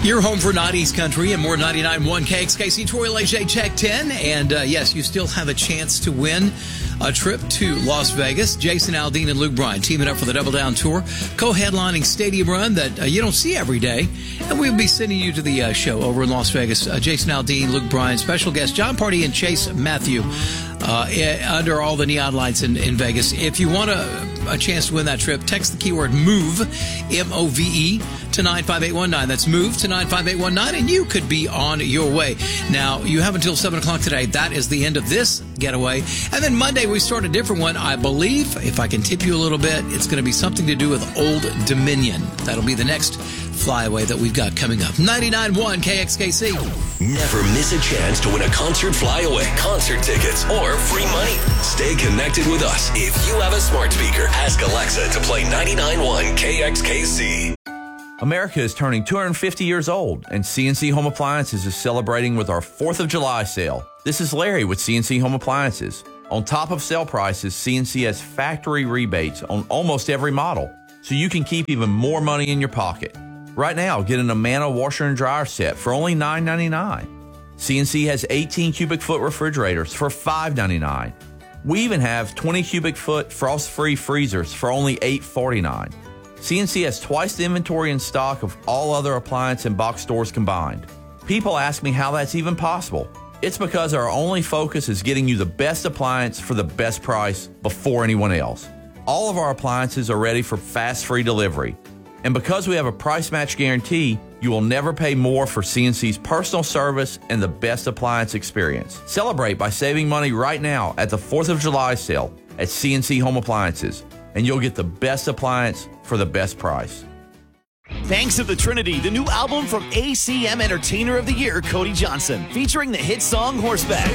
Your home for 90s country and more 99.1 KXKC. Troy Leger, check 10. And yes, you still have a chance to win a trip to Las Vegas. Jason Aldean and Luke Bryan teaming up for the Double Down Tour, co-headlining Stadium Run that you don't see every day. And we'll be sending you to the show over in Las Vegas. Jason Aldean, Luke Bryan, special guest John Party and Chase Matthew under all the neon lights in Vegas. If you want a chance to win that trip, text the keyword MOVE, M-O-V-E, to 95819. That's MOVE to 95819, and you could be on your way. Now, you have until 7 o'clock today. That is the end of this getaway. And then Monday, we start a different one. I believe, if I can tip you a little bit, it's going to be something to do with Old Dominion. That'll be the next flyaway that we've got coming up. 99.1 KXKC. Never miss a chance to win a concert flyaway, concert tickets, or free money. Stay connected with us. If you have a smart speaker, ask Alexa to play 99.1 KXKC. America is turning 250 years old, and CNC Home Appliances is celebrating with our 4th of July sale. This is Larry with CNC Home Appliances. On top of sale prices, CNC has factory rebates on almost every model, so you can keep even more money in your pocket. Right now, get an Amana washer and dryer set for only $9.99. CNC has 18 cubic foot refrigerators for $5.99. We even have 20 cubic foot frost-free freezers for only $8.49. CNC has twice the inventory in stock of all other appliance and box stores combined. People ask me how that's even possible. It's because our only focus is getting you the best appliance for the best price before anyone else. All of our appliances are ready for fast free delivery. And because we have a price match guarantee, you will never pay more for CNC's personal service and the best appliance experience. Celebrate by saving money right now at the 4th of July sale at CNC Home Appliances, and you'll get the best appliance for the best price. Thanks to the Trinity, the new album from ACM Entertainer of the Year, Cody Johnson, featuring the hit song Horseback.